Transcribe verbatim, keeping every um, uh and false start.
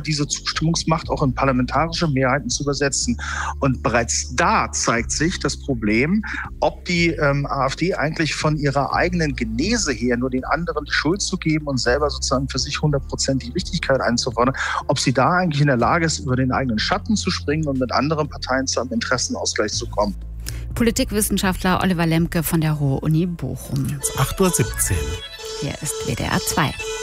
diese Zustimmungsmacht auch in parlamentarische Mehrheiten zu übersetzen. Und bereits da zeigt sich das Problem, ob die ähm, AfD eigentlich von ihrer eigenen Genese her nur den anderen die Schuld zu geben und selber sozusagen für sich hundert Prozent die Richtigkeit einzufordern, ob sie da eigentlich in der Lage ist, über den eigenen Schatten zu springen und mit anderen Parteien zu einem Interessenausgleich zu kommen. Politikwissenschaftler Oliver Lemke von der Ruhr-Uni Bochum. acht Uhr siebzehn. Hier ist W D R zwei.